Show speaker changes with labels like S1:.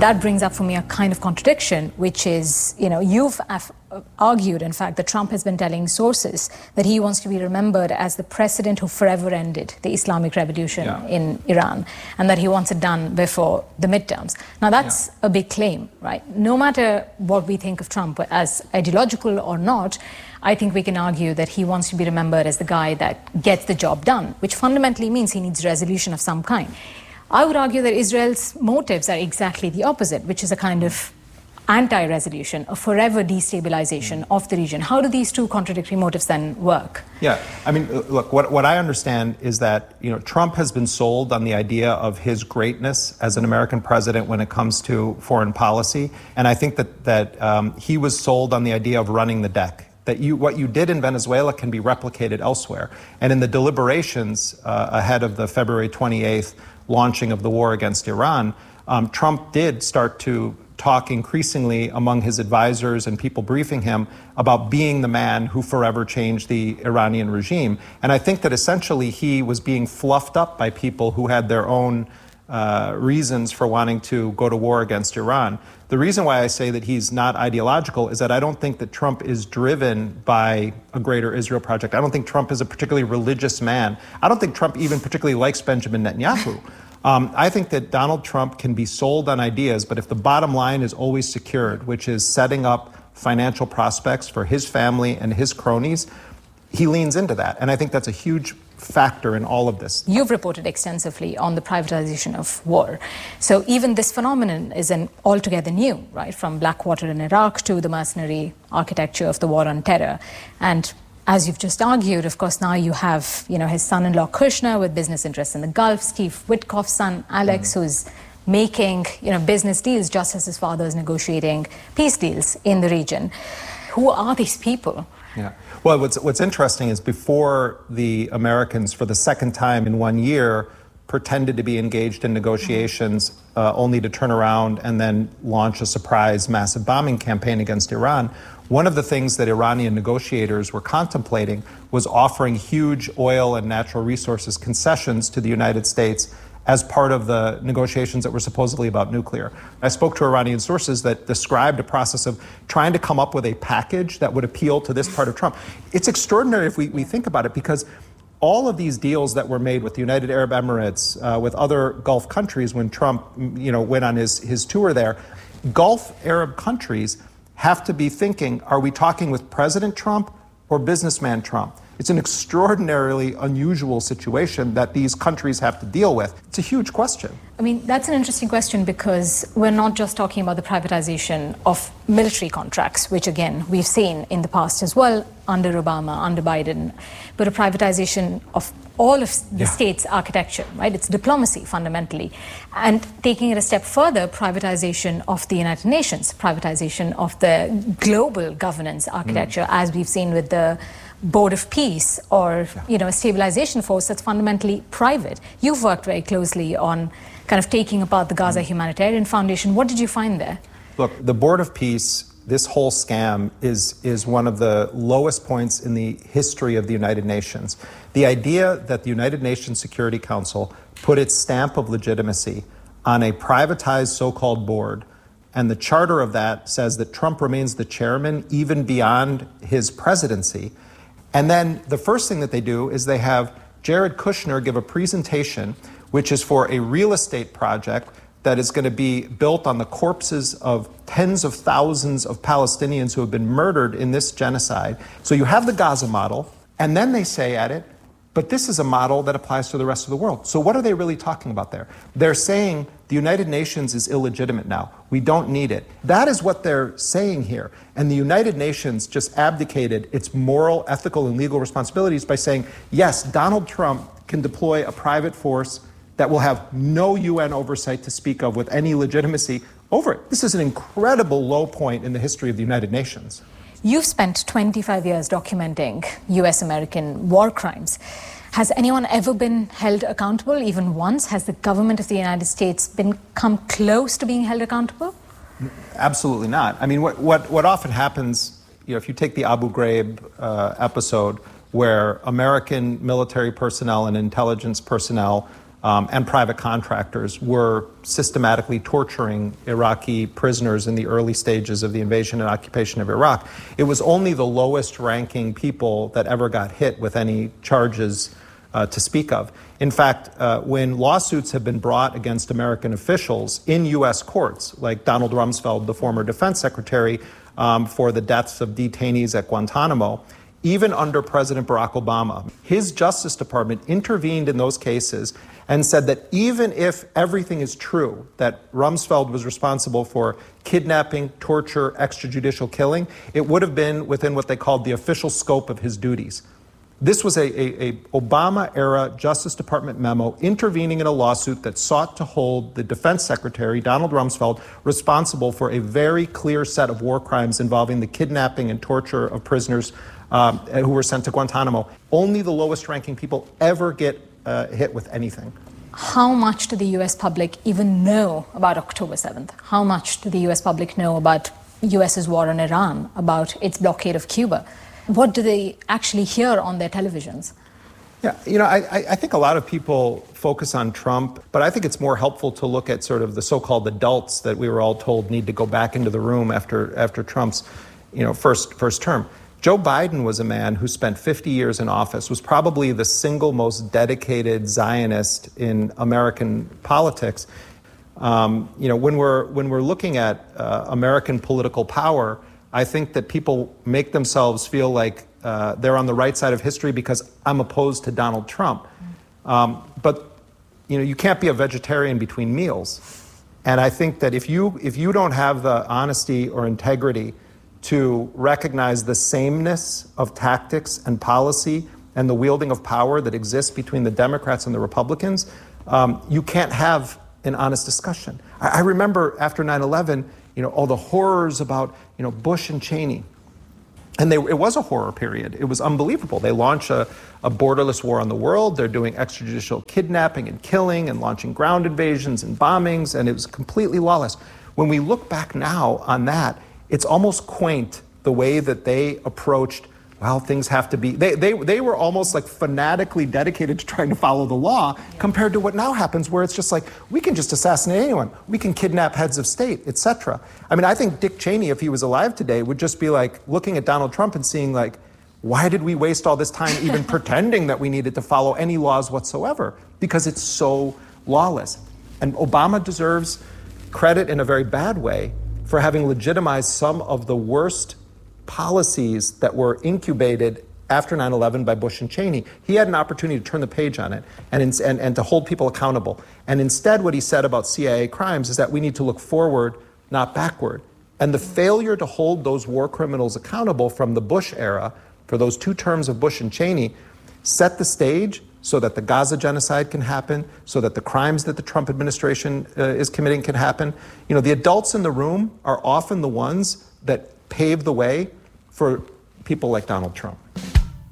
S1: that brings up for me a kind of contradiction, which is, you've argued, in fact, that Trump has been telling sources that he wants to be remembered as the president who forever ended the Islamic Revolution in Iran, and that he wants it done before the midterms. Now, that's a big claim, right? No matter what we think of Trump as ideological or not, I think we can argue that he wants to be remembered as the guy that gets the job done, which fundamentally means he needs resolution of some kind. I would argue that Israel's motives are exactly the opposite, which is a kind of anti-resolution, a forever destabilization of the region. How do these two contradictory motives then work?
S2: Yeah, I mean, look, what I understand is that, Trump has been sold on the idea of his greatness as an American president when it comes to foreign policy. And I think that he was sold on the idea of running the deck. That what you did in Venezuela can be replicated elsewhere. And in the deliberations ahead of the February 28th launching of the war against Iran, Trump did start to talk increasingly among his advisors and people briefing him about being the man who forever changed the Iranian regime. And I think that essentially he was being fluffed up by people who had their own reasons for wanting to go to war against Iran. The reason why I say that he's not ideological is that I don't think that Trump is driven by a greater Israel project. I don't think Trump is a particularly religious man. I don't think Trump even particularly likes Benjamin Netanyahu. I think that Donald Trump can be sold on ideas, but if the bottom line is always secured, which is setting up financial prospects for his family and his cronies, he leans into that. And I think that's a huge factor in all of this.
S1: You've reported extensively on the privatization of war. So even this phenomenon isn't altogether new, right? From Blackwater in Iraq to the mercenary architecture of the war on terror. And as you've just argued, of course, now you have, his son-in-law Kushner with business interests in the Gulf, Steve Witkoff's son, Alex, who's making, business deals just as his father is negotiating peace deals in the region. Who are these people?
S2: Yeah. Well, what's interesting is before the Americans, for the second time in 1 year, pretended to be engaged in negotiations only to turn around and then launch a surprise massive bombing campaign against Iran, one of the things that Iranian negotiators were contemplating was offering huge oil and natural resources concessions to the United States as part of the negotiations that were supposedly about nuclear. I spoke to Iranian sources that described a process of trying to come up with a package that would appeal to this part of Trump. It's extraordinary if we think about it, because all of these deals that were made with the United Arab Emirates, with other Gulf countries when Trump went on his tour there, Gulf Arab countries have to be thinking, are we talking with President Trump or businessman Trump? It's an extraordinarily unusual situation that these countries have to deal with. It's a huge question.
S1: I mean, that's an interesting question, because we're not just talking about the privatization of military contracts, which again, we've seen in the past as well, under Obama, under Biden, but a privatization of all of the state's architecture, right? It's diplomacy, fundamentally. And taking it a step further, privatization of the United Nations, privatization of the global governance architecture, as we've seen with the Board of Peace, or a stabilization force that's fundamentally private. You've worked very closely on kind of taking apart the Gaza Humanitarian Foundation. What did you find there?
S2: Look, the Board of Peace, this whole scam is one of the lowest points in the history of the United Nations. The idea that the United Nations Security Council put its stamp of legitimacy on a privatized so-called board, and the charter of that says that Trump remains the chairman even beyond his presidency. And then the first thing that they do is they have Jared Kushner give a presentation, which is for a real estate project that is going to be built on the corpses of tens of thousands of Palestinians who have been murdered in this genocide. So you have the Gaza model, and then they say at it, but this is a model that applies to the rest of the world. So what are they really talking about there? They're saying the United Nations is illegitimate now. We don't need it. That is what they're saying here. And the United Nations just abdicated its moral, ethical, and legal responsibilities by saying, yes, Donald Trump can deploy a private force that will have no UN oversight to speak of with any legitimacy over it. This is an incredible low point in the history of the United Nations.
S1: You've spent 25 years documenting US-American war crimes. Has anyone ever been held accountable, even once? Has the government of the United States come close to being held accountable?
S2: Absolutely not. I mean, what often happens, if you take the Abu Ghraib episode, where American military personnel and intelligence personnel and private contractors were systematically torturing Iraqi prisoners in the early stages of the invasion and occupation of Iraq. It was only the lowest ranking people that ever got hit with any charges to speak of. In fact, when lawsuits have been brought against American officials in U.S. courts, like Donald Rumsfeld, the former defense secretary, for the deaths of detainees at Guantanamo, even under President Barack Obama, his Justice Department intervened in those cases and said that even if everything is true, that Rumsfeld was responsible for kidnapping, torture, extrajudicial killing, it would have been within what they called the official scope of his duties. This was a Obama-era Justice Department memo intervening in a lawsuit that sought to hold the Defense Secretary, Donald Rumsfeld, responsible for a very clear set of war crimes involving the kidnapping and torture of prisoners who were sent to Guantanamo. Only the lowest-ranking people ever get hit with anything.
S1: How much do the U.S. public even know about October 7th? How much do the U.S. public know about U.S.'s war on Iran, about its blockade of Cuba? What do they actually hear on their televisions?
S2: Yeah, I think a lot of people focus on Trump, but I think it's more helpful to look at sort of the so-called adults that we were all told need to go back into the room after Trump's, first term. Joe Biden was a man who spent 50 years in office, was probably the single most dedicated Zionist in American politics. When we're looking at American political power, I think that people make themselves feel like they're on the right side of history because I'm opposed to Donald Trump. But you can't be a vegetarian between meals. And I think that if you don't have the honesty or integrity to recognize the sameness of tactics and policy and the wielding of power that exists between the Democrats and the Republicans, you can't have an honest discussion. I remember after 9/11, all the horrors about, Bush and Cheney. And it was a horror period. It was unbelievable. They launch a borderless war on the world. They're doing extrajudicial kidnapping and killing and launching ground invasions and bombings, and it was completely lawless. When we look back now on that, it's almost quaint the way that they approached, things have to be, they were almost like fanatically dedicated to trying to follow the law compared to what now happens where it's just like, we can just assassinate anyone. We can kidnap heads of state, etc. I mean, I think Dick Cheney, if he was alive today, would just be like looking at Donald Trump and seeing like, why did we waste all this time even pretending that we needed to follow any laws whatsoever? Because it's so lawless. And Obama deserves credit in a very bad way for having legitimized some of the worst policies that were incubated after 9/11 by Bush and Cheney. He had an opportunity to turn the page on it and to hold people accountable. And instead, what he said about CIA crimes is that we need to look forward, not backward. And the failure to hold those war criminals accountable from the Bush era, for those 2 terms of Bush and Cheney, set the stage so that the Gaza genocide can happen, so that the crimes that the Trump administration is committing can happen. The adults in the room are often the ones that pave the way for people like Donald Trump.